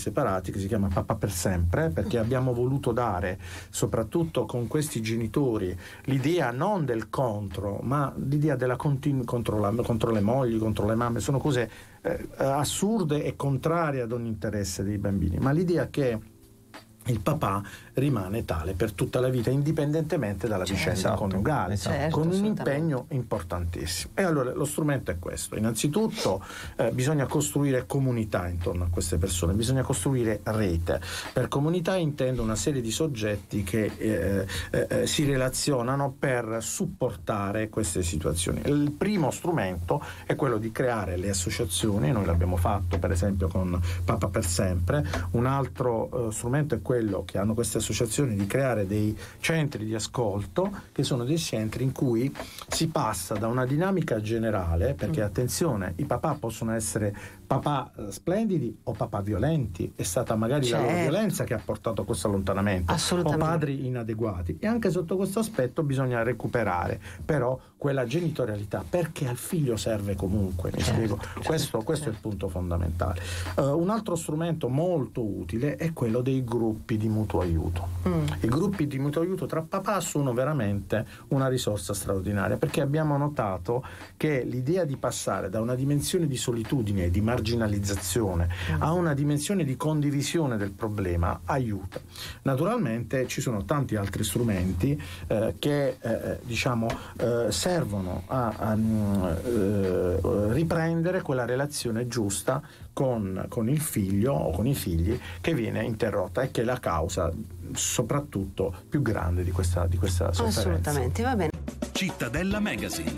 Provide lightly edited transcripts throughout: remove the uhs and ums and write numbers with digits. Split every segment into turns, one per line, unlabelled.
separati, che si chiama Papà per sempre, perché abbiamo voluto dare, soprattutto con questi genitori, l'idea non del contro, ma l'idea della contro le mogli, contro le mamme. Sono cose assurde e contrarie ad ogni interesse dei bambini, ma l'idea che il papà rimane tale per tutta la vita, indipendentemente dalla vicenda coniugale, con un impegno importantissimo. E allora lo strumento è questo: innanzitutto bisogna costruire comunità intorno a queste persone, bisogna costruire rete. Per comunità intendo una serie di soggetti che si relazionano per supportare queste situazioni. Il primo strumento è quello di creare le associazioni. Noi l'abbiamo fatto per esempio con Papà per sempre. Un altro strumento è quello che hanno queste associazioni di creare dei centri di ascolto, che sono dei centri in cui si passa da una dinamica generale, perché attenzione, i papà possono essere papà splendidi o papà violenti, è stata magari la loro violenza che ha portato a questo allontanamento, o padri inadeguati, e anche sotto questo aspetto bisogna recuperare però quella genitorialità, perché al figlio serve comunque, mi spiego. Questo è il punto fondamentale. Un altro strumento molto utile è quello dei gruppi di mutuo aiuto. I gruppi di mutuo aiuto tra papà sono veramente una risorsa straordinaria, perché abbiamo notato che l'idea di passare da una dimensione di solitudine e di marginalizzazione a una dimensione di condivisione del problema aiuta. Naturalmente ci sono tanti altri strumenti che servono a riprendere quella relazione giusta con il figlio o con i figli che viene interrotta e che è la causa soprattutto più grande di questa sofferenza.
Assolutamente, va bene.
Cittadella Magazine.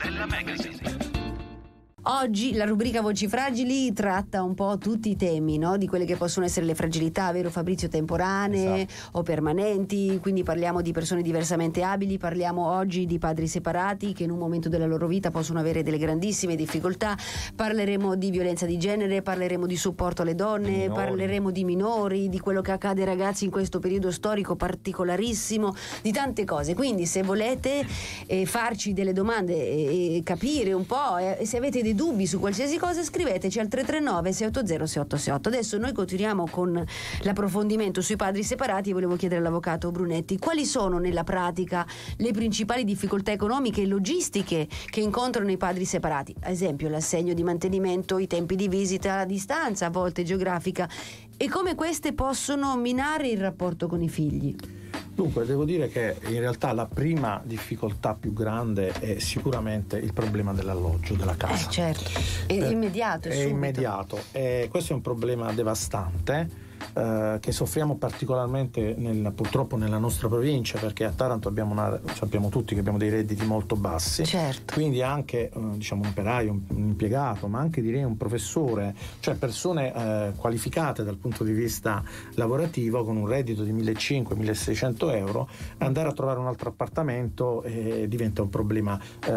Oggi la rubrica Voci Fragili tratta un po' tutti i temi, no? Di quelle che possono essere le fragilità, vero Fabrizio, temporanee o permanenti, quindi parliamo di persone diversamente abili, parliamo oggi di padri separati che in un momento della loro vita possono avere delle grandissime difficoltà, parleremo di violenza di genere, parleremo di supporto alle donne, parleremo di minori, di quello che accade ai ragazzi in questo periodo storico particolarissimo, di tante cose. Quindi se volete farci delle domande e capire un po', e se avete dei dubbi su qualsiasi cosa, scriveteci al 339 680 688. Adesso noi continuiamo con l'approfondimento sui padri separati e volevo chiedere all'avvocato Brunetti quali sono nella pratica le principali difficoltà economiche e logistiche che incontrano i padri separati, ad esempio l'assegno di mantenimento, i tempi di visita, la distanza a volte geografica, e come queste possono minare il rapporto con i figli.
Dunque, devo dire che in realtà la prima difficoltà più grande è sicuramente il problema dell'alloggio, della casa.
Certo, è immediato.
È immediato. Questo è un problema devastante che soffriamo particolarmente purtroppo nella nostra provincia, perché a Taranto sappiamo tutti che abbiamo dei redditi molto bassi, quindi anche un operaio, un impiegato, ma anche direi un professore, cioè persone qualificate dal punto di vista lavorativo con un reddito di 1.500-1.600 euro, andare a trovare un altro appartamento diventa un problema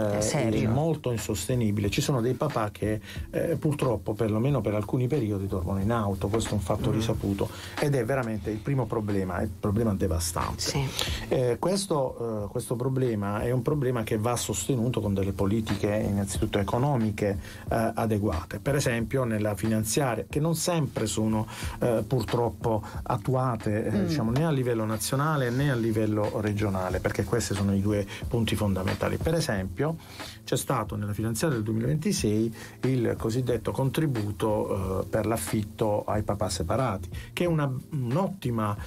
molto insostenibile. Ci sono dei papà che purtroppo perlomeno per alcuni periodi dormono in auto, questo è un fatto risaputo, ed è veramente il primo problema, è il problema devastante. Questo problema è un problema che va sostenuto con delle politiche innanzitutto economiche adeguate, per esempio nella finanziaria, che non sempre sono purtroppo attuate né a livello nazionale né a livello regionale, perché questi sono i due punti fondamentali. Per esempio c'è stato nella finanziaria del 2026 il cosiddetto contributo per l'affitto ai papà separati, che è un'ottima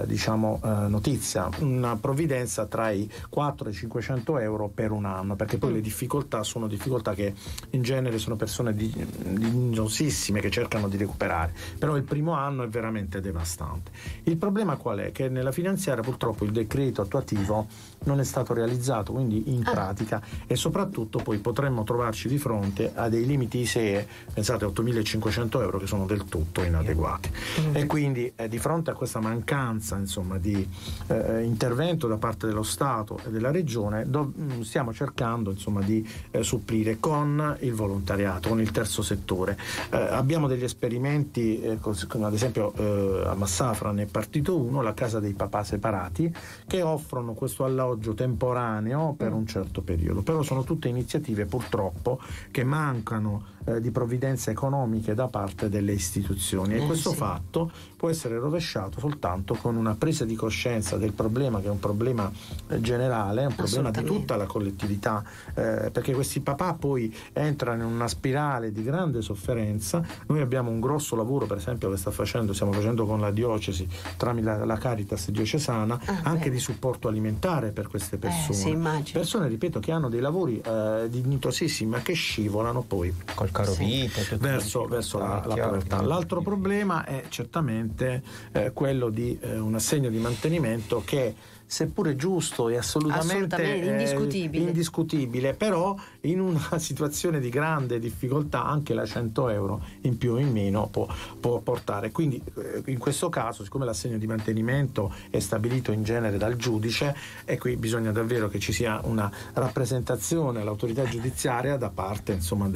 notizia, una provvidenza tra i 400 e i 500 euro per un anno, perché poi le difficoltà sono difficoltà che in genere sono persone dignitosissime che cercano di recuperare, però il primo anno è veramente devastante. Il problema qual è? Che nella finanziaria purtroppo il decreto attuativo non è stato realizzato, quindi in pratica, e soprattutto poi potremmo trovarci di fronte a dei limiti ISEE, pensate 8.500 euro, che sono del tutto inadeguati, e quindi Quindi di fronte a questa mancanza insomma di intervento da parte dello Stato e della Regione stiamo cercando insomma di supplire con il volontariato, con il terzo settore. Abbiamo degli esperimenti come ad esempio a Massafra ne è partito uno, la casa dei papà separati, che offrono questo alloggio temporaneo per un certo periodo, però sono tutte iniziative purtroppo che mancano di provvidenze economiche da parte delle istituzioni, e questo fatto può essere rovesciato soltanto con una presa di coscienza del problema, che è un problema generale, è un problema di tutta la collettività, perché questi papà poi entrano in una spirale di grande sofferenza. Noi abbiamo un grosso lavoro per esempio che stiamo facendo con la diocesi tramite la Caritas diocesana, anche di supporto alimentare per queste persone, persone ripeto che hanno dei lavori dignitosissimi ma che scivolano poi
col carovite
verso la povertà. L'altro problema è certamente quello di un assegno di mantenimento che, seppure giusto e assolutamente indiscutibile, però in una situazione di grande difficoltà anche la 100 euro in più o in meno può portare. Quindi in questo caso, siccome l'assegno di mantenimento è stabilito in genere dal giudice, e qui bisogna davvero che ci sia una rappresentazione all'autorità giudiziaria da parte insomma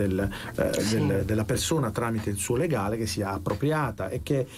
della persona tramite il suo legale, che sia appropriata e che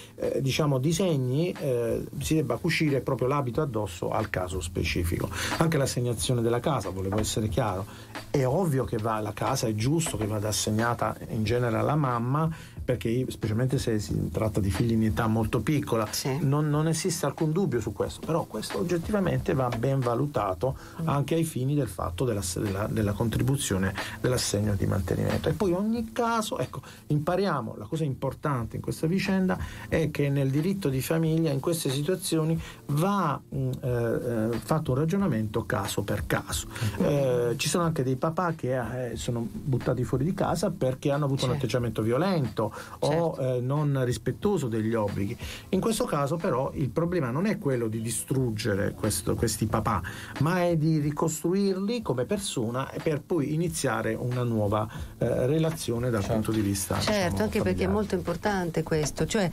disegni si debba cucire proprio l'abito addosso al caso specifico. Anche l'assegnazione della casa, volevo essere chiaro, è ovvio che la casa è giusto che vada assegnata in genere alla mamma, perché specialmente se si tratta di figli in età molto piccola, non esiste alcun dubbio su questo, però questo oggettivamente va ben valutato anche ai fini del fatto della contribuzione dell'assegno di mantenimento. E poi ogni caso, impariamo, la cosa importante in questa vicenda è che nel diritto di famiglia in queste situazioni va fatto un ragionamento caso per caso. Ci sono anche dei papà che sono buttati fuori di casa perché hanno avuto un atteggiamento violento o non rispettoso degli obblighi. In questo caso però il problema non è quello di distruggere questi papà, ma è di ricostruirli come persona per poi iniziare una nuova relazione dal punto di vista
anche perché è molto importante questo, cioè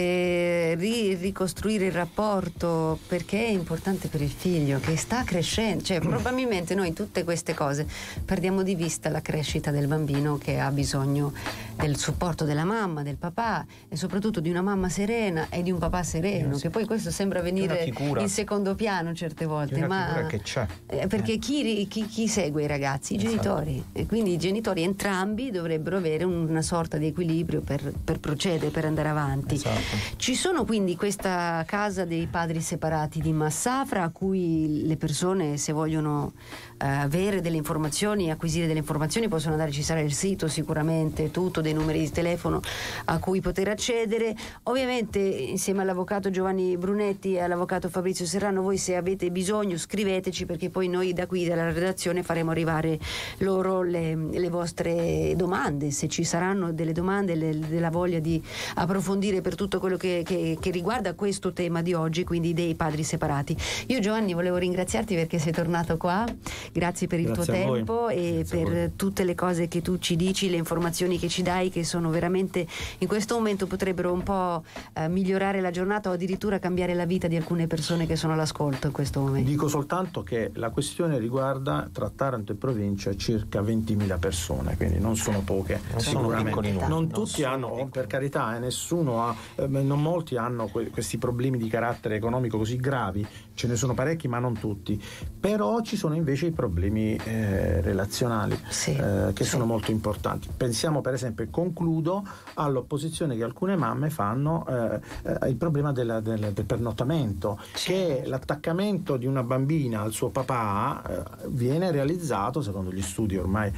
ricostruire il rapporto, perché è importante per il figlio che sta crescendo, probabilmente noi tutte queste cose perdiamo di vista la crescita del bambino, che ha bisogno del supporto della mamma, del papà, e soprattutto di una mamma serena e di un papà sereno, che poi questo sembra venire in secondo piano certe volte, ma
che c'è.
Perché chi segue i ragazzi? I genitori, e quindi i genitori entrambi dovrebbero avere una sorta di equilibrio per procedere, per andare avanti. Ci sono quindi questa casa dei padri separati di Massafra, a cui le persone, se vogliono avere delle informazioni, acquisire delle informazioni, possono andare, ci sarà il sito sicuramente, tutto, dei numeri di telefono a cui poter accedere. Ovviamente insieme all'avvocato Giovanni Brunetti e all'avvocato Fabrizio Serrano, voi se avete bisogno scriveteci, perché poi noi da qui dalla redazione faremo arrivare loro le vostre domande, se ci saranno delle domande, della voglia di approfondire per tutto quello che riguarda questo tema di oggi, quindi dei padri separati. Io, Giovanni, volevo ringraziarti perché sei tornato qua, grazie per il tuo tempo e per tutte le cose che tu ci dici, le informazioni che ci dai, che sono veramente, in questo momento potrebbero un po' migliorare la giornata o addirittura cambiare la vita di alcune persone che sono all'ascolto in questo momento.
Dico soltanto che la questione riguarda, tra Taranto e provincia, circa 20.000 persone, quindi non sono poche, sicuramente. Non tutti hanno, per carità, non molti hanno questi problemi di carattere economico così gravi, ce ne sono parecchi ma non tutti, però ci sono invece i problemi relazionali che sono molto importanti. Pensiamo per esempio, e concludo, all'opposizione che alcune mamme fanno il problema del pernottamento, che l'attaccamento di una bambina al suo papà viene realizzato, secondo gli studi ormai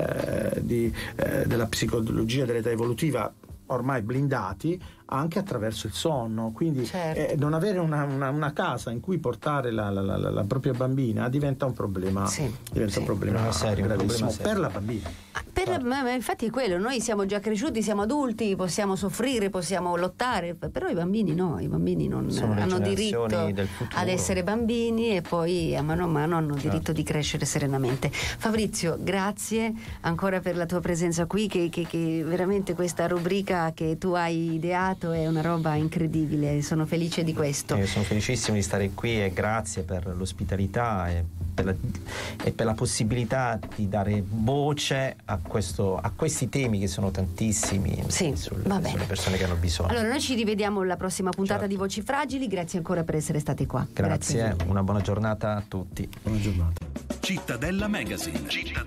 della psicologia dell'età evolutiva, ormai blindati, anche attraverso il sonno. Quindi non avere una casa in cui portare la propria bambina diventa un problema, un problema
serio,
gravissimo
un problema serio
per la bambina.
Ma infatti è quello, noi siamo già cresciuti, siamo adulti, possiamo soffrire, possiamo lottare, però i bambini no, i bambini non hanno diritto ad essere bambini e poi a mano hanno diritto di crescere serenamente. Fabrizio, grazie ancora per la tua presenza qui, che veramente questa rubrica che tu hai ideato è una roba incredibile, sono felice di questo.
Io sono felicissimo di stare qui e grazie per l'ospitalità e per la possibilità di dare voce a questi temi che sono tantissimi, sulle persone che hanno bisogno.
Allora noi ci rivediamo alla prossima puntata di Voci Fragili, grazie ancora per essere stati qua.
Grazie. Una buona giornata a tutti.
Buona giornata.
Cittadella Magazine.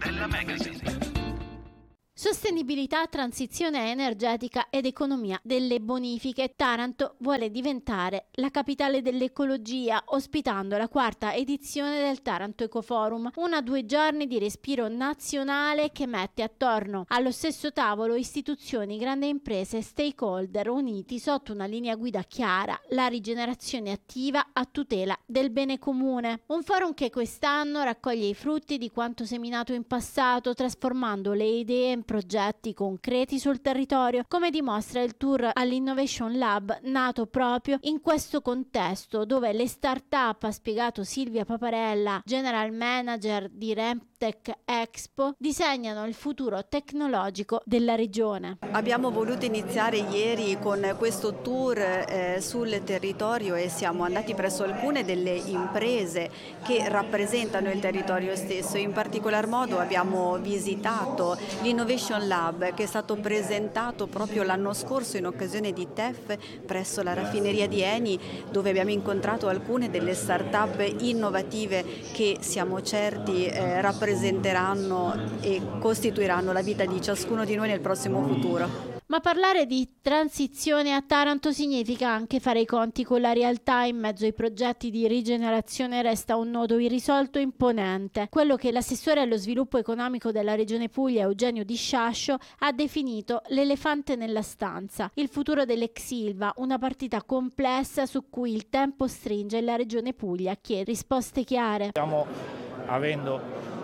Sostenibilità, transizione energetica ed economia delle bonifiche. Taranto vuole diventare la capitale dell'ecologia, ospitando la 4ª edizione del Taranto Ecoforum, 2 giorni di respiro nazionale che mette attorno allo stesso tavolo istituzioni, grandi imprese e stakeholder uniti sotto una linea guida chiara: la rigenerazione attiva a tutela del bene comune. Un forum che quest'anno raccoglie i frutti di quanto seminato in passato, trasformando le idee in progetti concreti sul territorio, come dimostra il tour all'Innovation Lab, nato proprio in questo contesto, dove le start-up, ha spiegato Silvia Paparella, general manager di Remtech Expo, disegnano il futuro tecnologico della regione.
Abbiamo voluto iniziare ieri con questo tour sul territorio e siamo andati presso alcune delle imprese che rappresentano il territorio stesso. In particolar modo abbiamo visitato l'Innovation Lab, che è stato presentato proprio l'anno scorso in occasione di TEF presso la raffineria di Eni, dove abbiamo incontrato alcune delle start-up innovative che siamo certi rappresenteranno e costituiranno la vita di ciascuno di noi nel prossimo futuro.
Ma parlare di transizione a Taranto significa anche fare i conti con la realtà. In mezzo ai progetti di rigenerazione resta un nodo irrisolto imponente, quello che l'assessore allo sviluppo economico della Regione Puglia, Eugenio Di Sciascio, ha definito l'elefante nella stanza, il futuro dell'ex Ilva, una partita complessa su cui il tempo stringe e la Regione Puglia chiede risposte chiare.
Stiamo avendo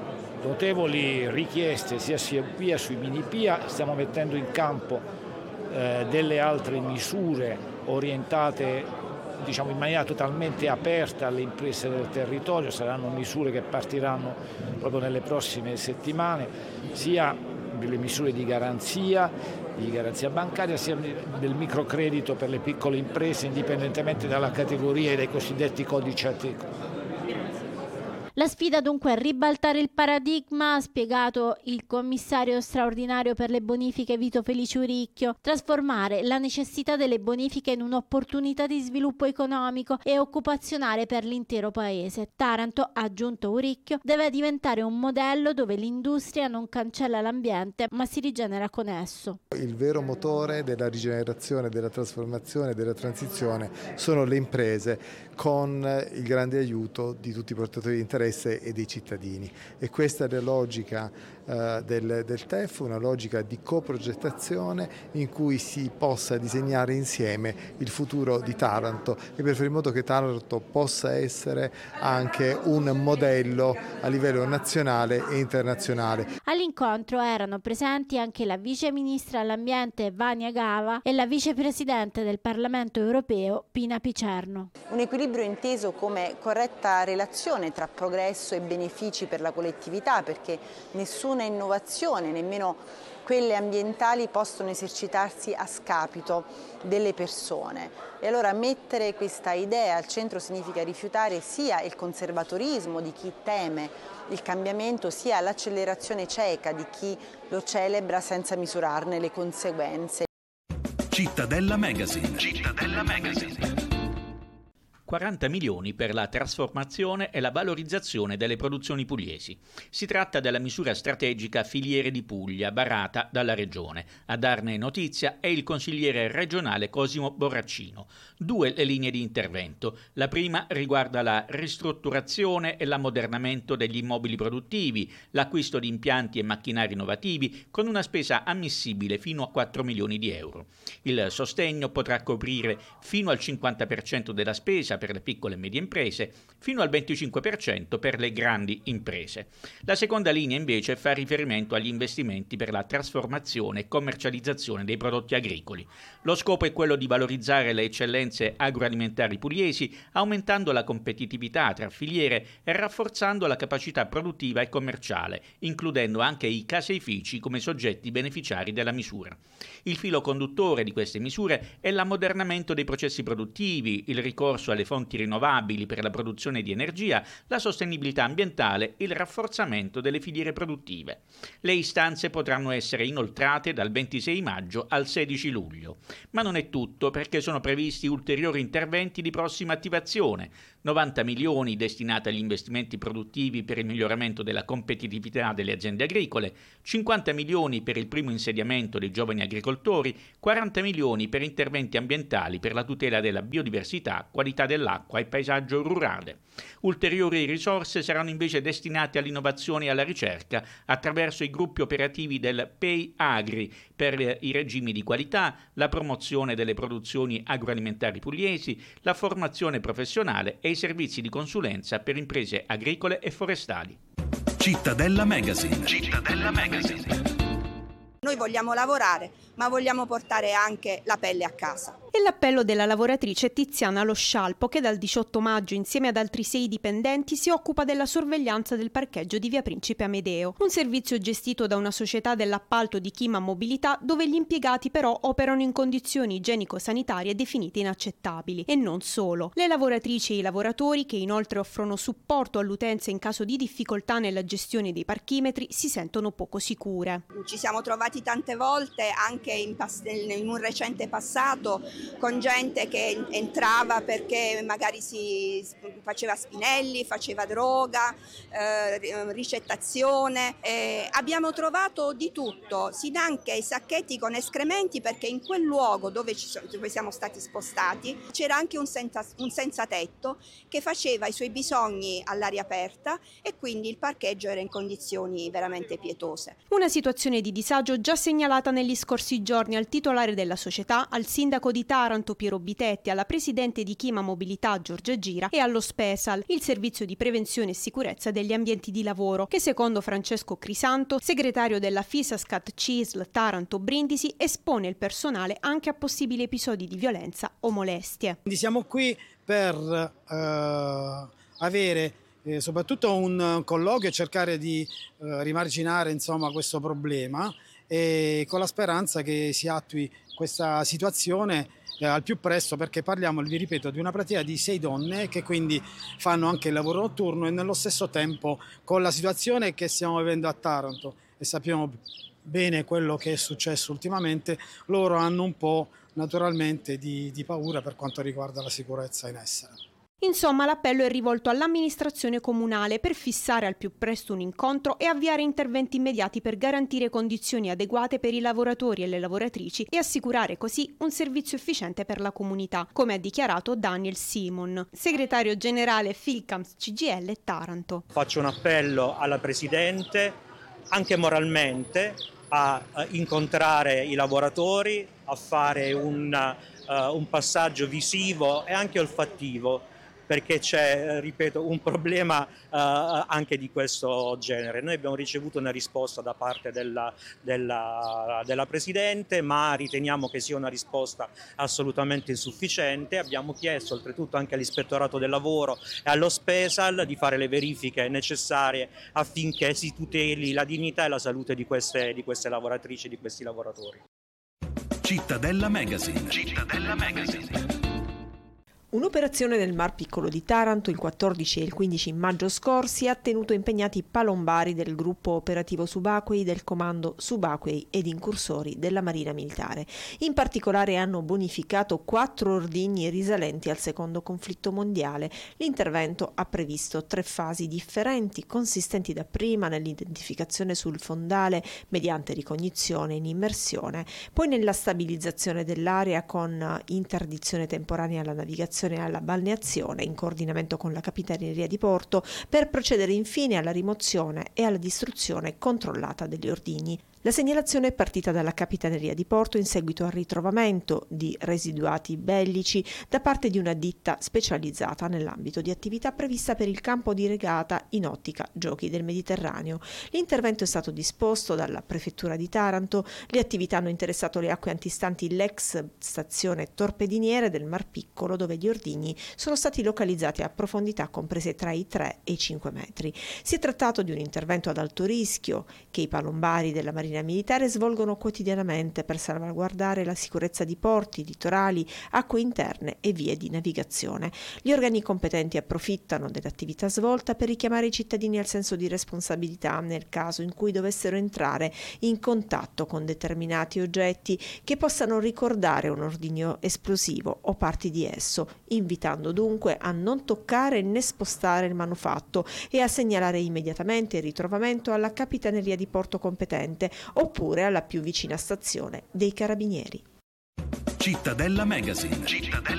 notevoli richieste sia sui mini PIA, stiamo mettendo in campo delle altre misure orientate in maniera totalmente aperta alle imprese del territorio. Saranno misure che partiranno proprio nelle prossime settimane, sia delle misure di garanzia bancaria, sia del microcredito per le piccole imprese indipendentemente dalla categoria e dai cosiddetti codici Ateco.
La sfida dunque è ribaltare il paradigma, ha spiegato il commissario straordinario per le bonifiche Vito Felice Uricchio, trasformare la necessità delle bonifiche in un'opportunità di sviluppo economico e occupazionale per l'intero paese. Taranto, ha aggiunto Uricchio, deve diventare un modello dove l'industria non cancella l'ambiente ma si rigenera con esso.
Il vero motore della rigenerazione, della trasformazione, della transizione sono le imprese, con il grande aiuto di tutti i portatori di interesse e dei cittadini, e questa è la logica del TEF, una logica di coprogettazione in cui si possa disegnare insieme il futuro di Taranto e per fare in modo che Taranto possa essere anche un modello a livello nazionale e internazionale.
All'incontro erano presenti anche la vice ministra all'ambiente Vania Gava e la vicepresidente del Parlamento europeo Pina Picerno.
Un equilibrio inteso come corretta relazione tra progresso e benefici per la collettività, perché nessuna innovazione, nemmeno quelle ambientali, possono esercitarsi a scapito delle persone. E allora mettere questa idea al centro significa rifiutare sia il conservatorismo di chi teme il cambiamento, sia l'accelerazione cieca di chi lo celebra senza misurarne le conseguenze.
Cittadella Magazine.
40 milioni per la trasformazione e la valorizzazione delle produzioni pugliesi. Si tratta della misura strategica Filiere di Puglia, varata dalla Regione. A darne notizia è il consigliere regionale Cosimo Borraccino. 2 le linee di intervento. La prima riguarda la ristrutturazione e l'ammodernamento degli immobili produttivi, l'acquisto di impianti e macchinari innovativi con una spesa ammissibile fino a 4 milioni di euro. Il sostegno potrà coprire fino al 50% della spesa per le piccole e medie imprese, fino al 25% per le grandi imprese. La seconda linea invece fa riferimento agli investimenti per la trasformazione e commercializzazione dei prodotti agricoli. Lo scopo è quello di valorizzare le eccellenze agroalimentari pugliesi, aumentando la competitività tra filiere e rafforzando la capacità produttiva e commerciale, includendo anche i caseifici come soggetti beneficiari della misura. Il filo conduttore di queste misure è l'ammodernamento dei processi produttivi, il ricorso alle fonti rinnovabili per la produzione di energia, la sostenibilità ambientale e il rafforzamento delle filiere produttive. Le istanze potranno essere inoltrate dal 26 maggio al 16 luglio. Ma non è tutto, perché sono previsti ulteriori interventi di prossima attivazione. 90 milioni destinati agli investimenti produttivi per il miglioramento della competitività delle aziende agricole, 50 milioni per il primo insediamento dei giovani agricoltori, 40 milioni per interventi ambientali per la tutela della biodiversità, qualità dell'acqua e paesaggio rurale. Ulteriori risorse saranno invece destinate all'innovazione e alla ricerca attraverso i gruppi operativi del PEI Agri per i regimi di qualità, la promozione delle produzioni agroalimentari pugliesi, la formazione professionale e i servizi di consulenza per imprese agricole e forestali.
Cittadella Magazine. Cittadella Magazine.
Noi vogliamo lavorare, ma vogliamo portare anche la pelle a casa.
È l'appello della lavoratrice Tiziana Lo Scialpo, che dal 18 maggio, insieme ad altri 6 dipendenti, si occupa della sorveglianza del parcheggio di via Principe Amedeo, un servizio gestito da una società dell'appalto di Chima Mobilità, dove gli impiegati però operano in condizioni igienico-sanitarie definite inaccettabili. E non solo. Le lavoratrici e i lavoratori, che inoltre offrono supporto all'utenza in caso di difficoltà nella gestione dei parchimetri, si sentono poco sicure.
Ci siamo trovati tante volte, anche in un recente passato, con gente che entrava perché magari si faceva spinelli, faceva droga, ricettazione. Abbiamo trovato di tutto, anche i sacchetti con escrementi, perché in quel luogo dove siamo stati spostati c'era anche un senza tetto che faceva i suoi bisogni all'aria aperta, e quindi il parcheggio era in condizioni veramente pietose.
Una situazione di disagio già segnalata negli scorsi giorni al titolare della società, al sindaco di Taranto Piero Bitetti, alla presidente di Chima Mobilità Giorgia Gira e allo Spesal, il servizio di prevenzione e sicurezza degli ambienti di lavoro, che secondo Francesco Crisanto, segretario della FISASCAT CISL Taranto Brindisi, espone il personale anche a possibili episodi di violenza o molestie.
Quindi siamo qui per avere soprattutto un colloquio e cercare di rimarginare questo problema, e con la speranza che si attui questa situazione al più presto, perché parliamo, vi ripeto, di una platea di 6 donne che quindi fanno anche il lavoro notturno, e nello stesso tempo, con la situazione che stiamo vivendo a Taranto, e sappiamo bene quello che è successo ultimamente, loro hanno un po' naturalmente di paura per quanto riguarda la sicurezza in essere.
Insomma, l'appello è rivolto all'amministrazione comunale per fissare al più presto un incontro e avviare interventi immediati per garantire condizioni adeguate per i lavoratori e le lavoratrici e assicurare così un servizio efficiente per la comunità, come ha dichiarato Daniel Simon, segretario generale Filcams CGIL Taranto.
Faccio un appello alla Presidente, anche moralmente, a incontrare i lavoratori, a fare un passaggio visivo e anche olfattivo, perché c'è, ripeto, un problema anche di questo genere. Noi abbiamo ricevuto una risposta da parte della Presidente, ma riteniamo che sia una risposta assolutamente insufficiente. Abbiamo chiesto oltretutto anche all'Ispettorato del Lavoro e allo Spesal di fare le verifiche necessarie affinché si tuteli la dignità e la salute di queste lavoratrici e di questi lavoratori.
Cittadella Magazine. Cittadella Magazine.
Un'operazione nel Mar Piccolo di Taranto il 14 e il 15 maggio scorsi ha tenuto impegnati i palombari del gruppo operativo subacquei del comando subacquei ed incursori della Marina Militare. In particolare hanno bonificato 4 ordigni risalenti al secondo conflitto mondiale. L'intervento ha previsto 3 fasi differenti, consistenti dapprima nell'identificazione sul fondale mediante ricognizione in immersione, poi nella stabilizzazione dell'area con interdizione temporanea alla navigazione e alla balneazione in coordinamento con la Capitaneria di Porto, per procedere infine alla rimozione e alla distruzione controllata degli ordigni. La segnalazione è partita dalla Capitaneria di Porto in seguito al ritrovamento di residuati bellici da parte di una ditta specializzata nell'ambito di attività prevista per il campo di regata in ottica Giochi del Mediterraneo. L'intervento è stato disposto dalla Prefettura di Taranto. Le attività hanno interessato le acque antistanti l'ex stazione torpediniere del Mar Piccolo, dove gli ordigni sono stati localizzati a profondità comprese tra i 3 e i 5 metri. Si è trattato di un intervento ad alto rischio che i palombari della Marina Militare svolgono quotidianamente per salvaguardare la sicurezza di porti, litorali, acque interne e vie di navigazione. Gli organi competenti approfittano dell'attività svolta per richiamare i cittadini al senso di responsabilità nel caso in cui dovessero entrare in contatto con determinati oggetti che possano ricordare un ordigno esplosivo o parti di esso, invitando dunque a non toccare né spostare il manufatto e a segnalare immediatamente il ritrovamento alla Capitaneria di Porto competente oppure alla più vicina stazione dei Carabinieri.
Cittadella Magazine.